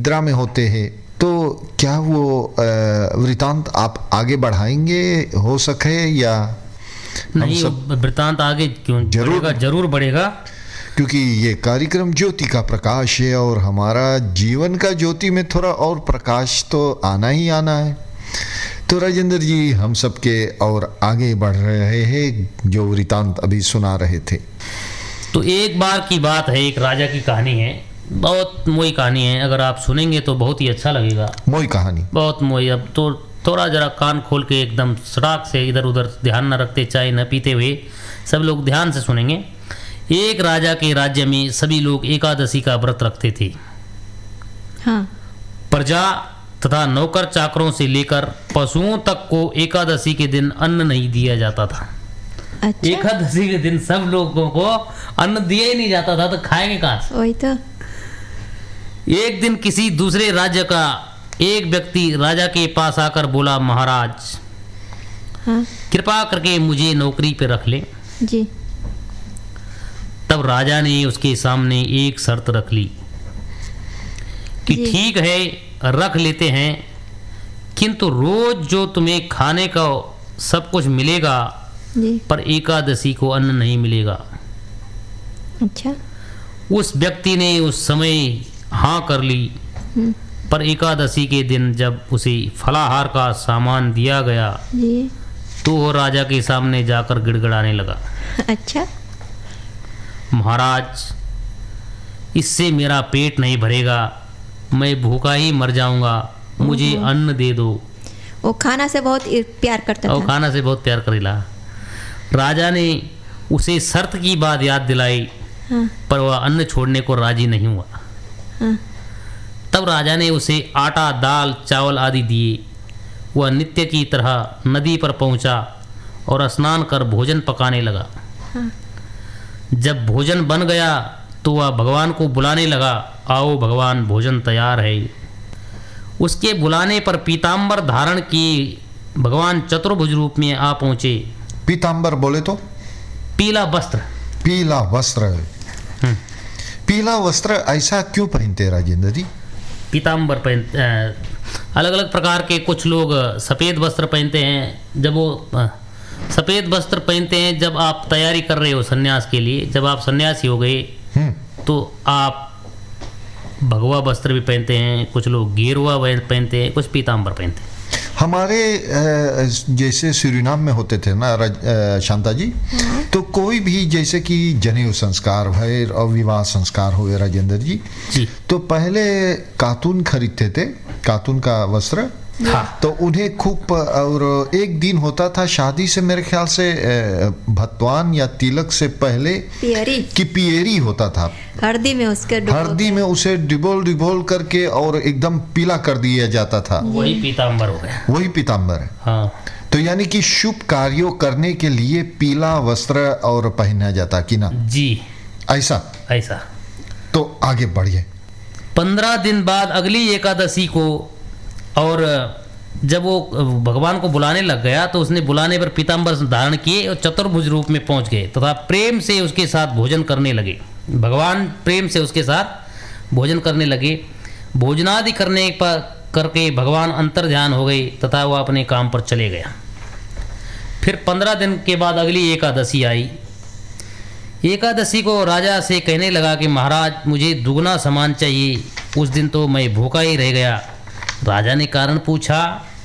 निद्रा में होते हैं, तो क्या वो वृतांत आप आगे बढ़ाएंगे हो सके या नहीं? वृतांत आगे क्यों बढ़ेगा, जरूर बढ़ेगा, क्योंकि ये कार्यक्रम ज्योति का प्रकाश है और हमारा जीवन का ज्योति में थोड़ा और प्रकाश तो आना ही आना है। तो राजेंद्र जी हम सबके और आगे बढ़ रहे हैं, जो वृतांत अभी सुना रहे थे। तो एक बार की बात है, एक राजा की कहानी है, बहुत मोई कहानी है। अगर आप सुनेंगे तो बहुत ही अच्छा लगेगा। मोई कहानी, बहुत मोई। अब तो थोड़ा जरा कान खोल के एकदम सड़क से इधर उधर ध्यान न रखते, चाय न पीते हुए सब लोग ध्यान से सुनेंगे। एक राजा के राज्य में सभी लोग एकादशी का व्रत रखते थे। हाँ। प्रजा तथा नौकर चाकरों से लेकर पशुओं तक को एकादशी के दिन अन्न नहीं दिया जाता था। अच्छा? एकादशी के दिन सब लोगों को अन्न दिया ही नहीं जाता था, तो खाएंगे कहाँ से? वही तो। एक दिन किसी दूसरे राज्य का एक व्यक्ति राजा के पास आकर बोला, महाराज, हाँ। कृपा करके मुझे नौकरी पे रख ले। जी। तब राजा ने उसके सामने एक शर्त रख ली कि ठीक है, रख लेते हैं, किंतु रोज जो तुम्हें खाने का सब कुछ मिलेगा, जी। पर एकादशी को अन्न नहीं मिलेगा। अच्छा। उस व्यक्ति ने उस समय हाँ कर ली, पर एकादशी के दिन जब उसे फलाहार का सामान दिया गया, जी। तो वो राजा के सामने जाकर गिड़गिड़ाने लगा। अच्छा। महाराज, इससे मेरा पेट नहीं भरेगा, मैं भूखा ही मर जाऊंगा, मुझे अन्न दे दो। वो खाना से बहुत प्यार करता था। वो खाना से बहुत प्यार करेला। राजा ने उसे शर्त की बात याद दिलाई, हाँ। पर वह अन्न छोड़ने को राजी नहीं हुआ। हाँ। तब राजा ने उसे आटा, दाल, चावल आदि दिए। वह नित्य की तरह नदी पर पहुंचा और स्नान कर भोजन पकाने लगा। हाँ। जब भोजन बन गया तो वह भगवान को बुलाने लगा, आओ भगवान, भोजन तैयार है। उसके बुलाने पर पीताम्बर धारण किए भगवान चतुर्भुज रूप में आ पहुंचे। पीताम्बर बोले तो पीला वस्त्र। पीला वस्त्र। पीला वस्त्र ऐसा क्यों पहनते राजेंद्र जी? पीताम्बर पहनते, अलग अलग प्रकार के, कुछ लोग सफ़ेद वस्त्र पहनते हैं। जब वो सफ़ेद वस्त्र पहनते हैं जब आप तैयारी कर रहे हो सन्यास के लिए, जब आप सन्यासी हो गए तो आप भगवा वस्त्र भी पहनते हैं, कुछ लोग गेरुआ पहनते हैं, कुछ पीताम्बर पहनते हैं। हमारे जैसे सूरीनाम में होते थे ना शांता जी, तो कोई भी जैसे कि जनेऊ संस्कार है और विवाह संस्कार हुए राजेंद्र जी, तो पहले कातून खरीदते थे, कातून का वस्त्र। हाँ। तो उन्हें खूब, और एक दिन होता था शादी से, मेरे ख्याल से भतवान या तिलक से पहले पियरी होता था। हल्दी में उसे डिबोल करके और एकदम पीला कर दिया जाता था। वही पीताम्बर हो गया। वही पीताम्बर है। हाँ। तो यानी कि शुभ कार्यों करने के लिए पीला वस्त्र और पहना जाता कि ना जी? ऐसा। तो आगे बढ़िए। 15 दिन बाद अगली एकादशी को, और जब वो भगवान को बुलाने लग गया तो उसने बुलाने पर पीताम्बर धारण किए और चतुर्भुज रूप में पहुंच गए तथा प्रेम से उसके साथ भोजन करने लगे। भगवान प्रेम से उसके साथ भोजन करने लगे। भोजनादि करने पर करके भगवान अंतर ध्यान हो गए तथा वह अपने काम पर चले गया। फिर 15 दिन के बाद अगली एकादशी आई। एकादशी को राजा से कहने लगा कि महाराज, मुझे दुगना सामान चाहिए, उस दिन तो मैं भूखा ही रह गया। राजा ने कारण पूछा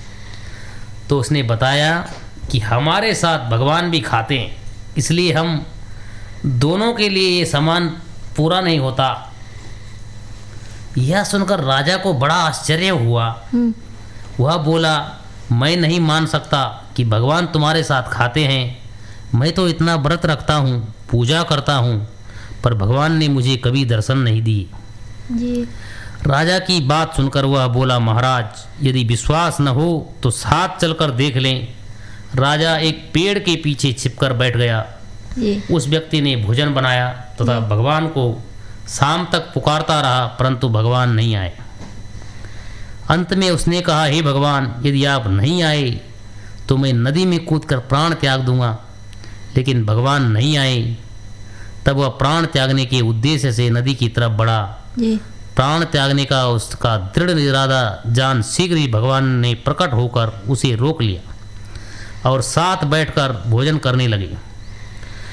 तो उसने बताया कि हमारे साथ भगवान भी खाते हैं, इसलिए हम दोनों के लिए ये सामान पूरा नहीं होता। यह सुनकर राजा को बड़ा आश्चर्य हुआ। वह बोला, मैं नहीं मान सकता कि भगवान तुम्हारे साथ खाते हैं। मैं तो इतना व्रत रखता हूँ, पूजा करता हूँ, पर भगवान ने मुझे कभी दर्शन नहीं दिए। जी। राजा की बात सुनकर वह बोला, महाराज, यदि विश्वास न हो तो साथ चलकर देख लें। राजा एक पेड़ के पीछे छिपकर बैठ गया। उस व्यक्ति ने भोजन बनाया तथा भगवान को शाम तक पुकारता रहा, परंतु भगवान नहीं आए। अंत में उसने कहा, हे भगवान, यदि आप नहीं आए तो मैं नदी में कूदकर प्राण त्याग दूंगा। लेकिन भगवान नहीं आए। तब वह प्राण त्यागने के उद्देश्य से नदी की तरफ बढ़ा। प्राण त्यागने का उसका दृढ़ इरादा जान शीघ्र ही भगवान ने प्रकट होकर उसे रोक लिया और साथ बैठकर भोजन करने लगे।